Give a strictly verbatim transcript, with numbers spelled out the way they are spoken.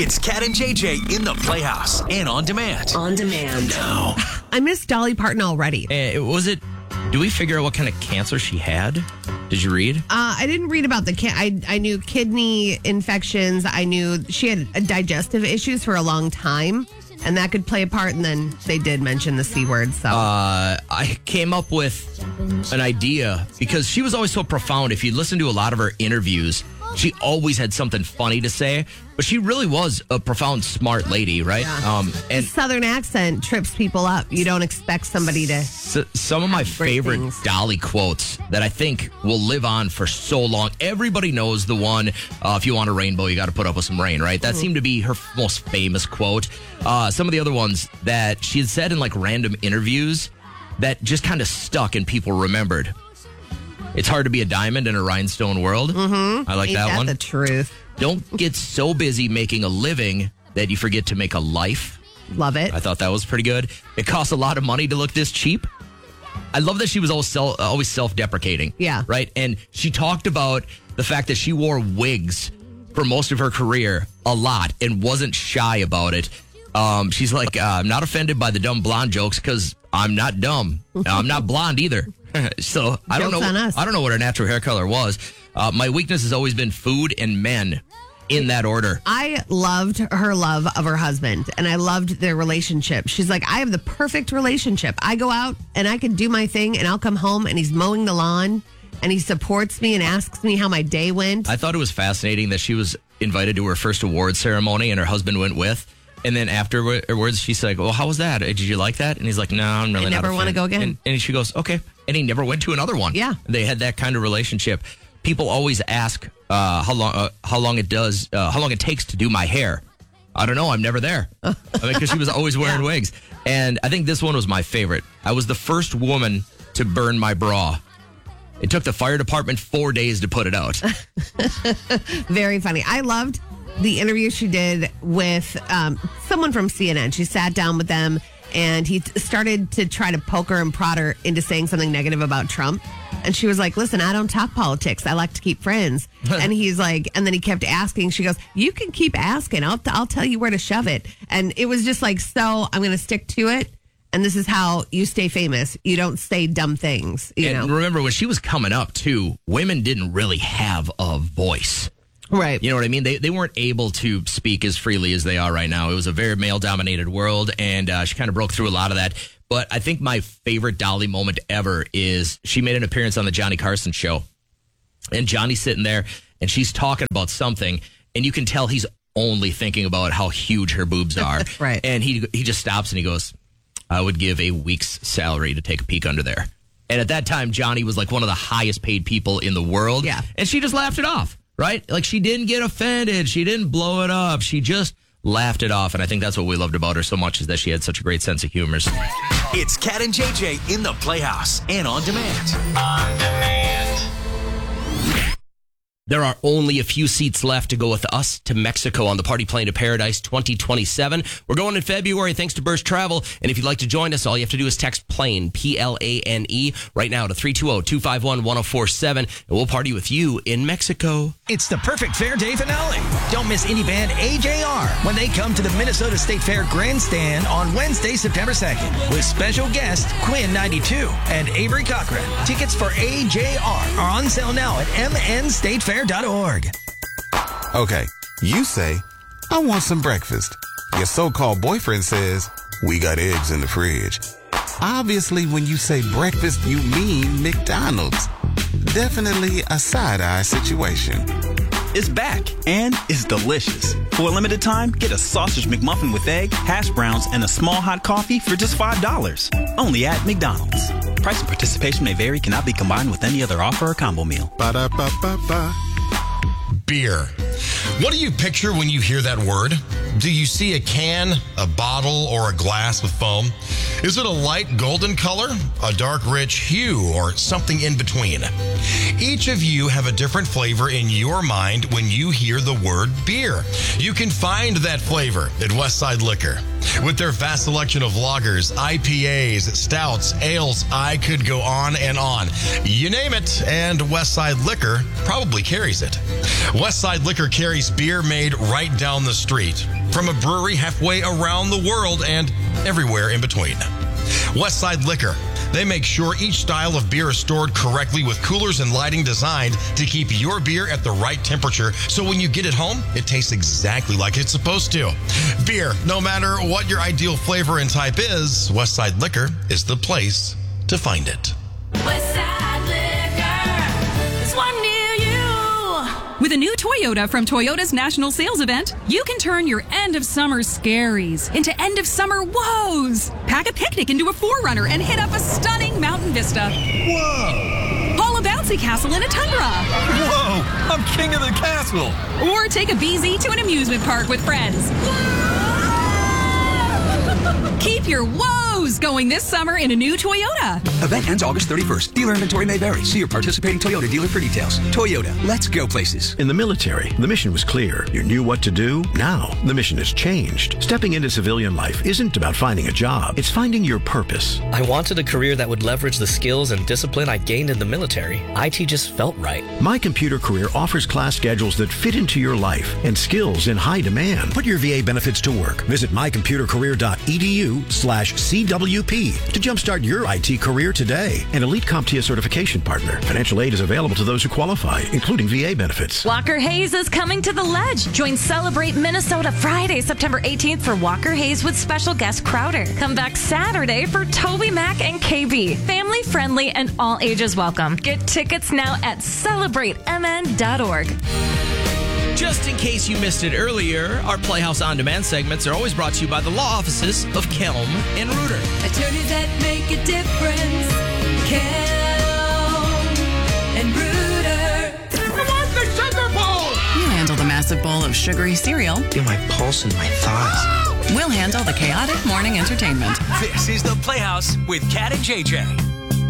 It's Cat and J J in the Playhouse and on demand. On demand. Now. I miss Dolly Parton already. Uh, was it, do we figure out what kind of cancer she had? Did you read? Uh, I didn't read about the can. I I knew kidney infections. I knew she had digestive issues for a long time, and that could play a part. And then they did mention the C word. So Uh, I came up with an idea because she was always so profound. If you listen to a lot of her interviews, she always had something funny to say, but she really was a profound, smart lady, right? Yeah. Um, and Southern accent trips people up. You don't expect somebody to. s- some of my Great favorite things. Dolly quotes that I think will live on for so long. Everybody knows the one, uh, if you want a rainbow, you got to put up with some rain, right? That seemed to be her f- most famous quote. Uh, some of the other ones that she had said in like random interviews that just kind of stuck and people remembered. It's hard to be a diamond in a rhinestone world. Mm-hmm. I like Ain't that, that one. the truth? Don't get so busy making a living that you forget to make a life. Love it. I thought that was pretty good. It costs a lot of money to look this cheap. I love that she was always, self, always self-deprecating. Yeah. Right? And she talked about the fact that she wore wigs for most of her career a lot and wasn't shy about it. Um, she's like, uh, I'm not offended by the dumb blonde jokes because I'm not dumb. I'm not blonde either. So I don't Joke's know. on us. I don't know what her natural hair color was. Uh, my weakness has always been food and men, in that order. I loved her love of her husband, and I loved their relationship. She's like, I have the perfect relationship. I go out and I can do my thing, and I'll come home and he's mowing the lawn, and he supports me and asks me how my day went. I thought it was fascinating that she was invited to her first award ceremony and her husband went with. And then afterwards, she's like, well, how was that? Did you like that? And he's like, no, I'm really I not never a wanna fan." go again. And, and she goes, okay. And he never went to another one. Yeah. They had that kind of relationship. People always ask uh, how long uh, how long it does, uh, how long it takes to do my hair. I don't know. I'm never there. I mean, because she was always wearing Yeah. wigs. And I think this one was my favorite. I was the first woman to burn my bra. It took the fire department four days to put it out. Very funny. I loved the interview she did with um, someone from C N N. She sat down with them, and he t- started to try to poke her and prod her into saying something negative about Trump. And she was like, listen, I don't talk politics. I like to keep friends. And he's like, and then he kept asking. She goes, you can keep asking. I'll, I'll tell you where to shove it. And it was just like, so I'm going to stick to it. And this is how you stay famous. You don't say dumb things, you And know? remember, when she was coming up, too, women didn't really have a voice. Right. You know what I mean? They they weren't able to speak as freely as they are right now. It was a very male-dominated world, and uh, she kind of broke through a lot of that. But I think my favorite Dolly moment ever is she made an appearance on the Johnny Carson show. And Johnny's sitting there, and she's talking about something, and you can tell he's only thinking about how huge her boobs are. Right. And he he just stops and he goes, I would give a week's salary to take a peek under there. And at that time, Johnny was like one of the highest paid people in the world. Yeah. And she just laughed it off, right? Like, she didn't get offended. She didn't blow it up. She just laughed it off. And I think that's what we loved about her so much, is that she had such a great sense of humor. It's Cat and J J in the Playhouse and on demand. On demand. There are only a few seats left to go with us to Mexico on the Party Plane to Paradise twenty twenty-seven. We're going in February thanks to Burst Travel. And if you'd like to join us, all you have to do is text PLANE, P L A N E, right now to three two zero, two five one, one zero four seven. And we'll party with you in Mexico. It's the perfect Fair Day finale. Don't miss indie band A J R when they come to the Minnesota State Fair Grandstand on Wednesday, September second, with special guest Quinn ninety-two and Avery Cochran. Tickets for A J R are on sale now at m n state fair dot org. Okay, you say, I want some breakfast. Your so-called boyfriend says, we got eggs in the fridge. Obviously, when you say breakfast, you mean McDonald's. Definitely a side-eye situation. It's back, and it's delicious. For a limited time, get a sausage McMuffin with egg, hash browns, and a small hot coffee for just five dollars. Only at McDonald's. Price and participation may vary, cannot be combined with any other offer or combo meal. Ba-da-ba-ba-ba. Beer. What do you picture when you hear that word? Do you see a can, a bottle, or a glass with foam? Is it a light golden color, a dark rich hue, or something in between? Each of you have a different flavor in your mind when you hear the word beer. You can find that flavor at Westside Liquor. With their vast selection of lagers, I P As, stouts, ales, I could go on and on. You name it, and Westside Liquor probably carries it. Westside Liquor carries beer made right down the street from a brewery halfway around the world and everywhere in between. Westside Liquor. They make sure each style of beer is stored correctly with coolers and lighting designed to keep your beer at the right temperature so when you get it home, it tastes exactly like it's supposed to. Beer, no matter what your ideal flavor and type is, Westside Liquor is the place to find it. Westside Liquor is one near you. With a new Toyota from Toyota's National Sales Event, you can turn your end of summer scaries into end of summer woes. Pack a picnic into a four runner and hit up a stunning mountain vista. Whoa! Haul a bouncy castle in a tundra. Whoa! I'm king of the castle. Or take a B Z to an amusement park with friends. Keep your woes going this summer in a new Toyota. Event ends August thirty-first. Dealer inventory may vary. See your participating Toyota dealer for details. Toyota, let's go places. In the military, the mission was clear. You knew what to do. Now, the mission has changed. Stepping into civilian life isn't about finding a job. It's finding your purpose. I wanted a career that would leverage the skills and discipline I gained in the military. I T just felt right. My Computer Career offers class schedules that fit into your life and skills in high demand. Put your V A benefits to work. Visit my computer career dot e d u slash C W P to jumpstart your I T career today. An Elite CompTIA certification partner. Financial aid is available to those who qualify, including V A benefits. Walker Hayes is coming to the Ledge. Join Celebrate Minnesota Friday, September eighteenth for Walker Hayes with special guest Crowder. Come back Saturday for Toby Mac and K B. Family friendly and all ages welcome. Get tickets now at celebrate m n dot org. Just in case you missed it earlier, our Playhouse On Demand segments are always brought to you by the law offices of Kelm and Reuter. Attorneys that make a difference. Kelm and Reuter. the sugar bowl! You handle the massive bowl of sugary cereal. Feel my pulse in my thighs. We'll handle the chaotic morning entertainment. This is the Playhouse with Kat and J J.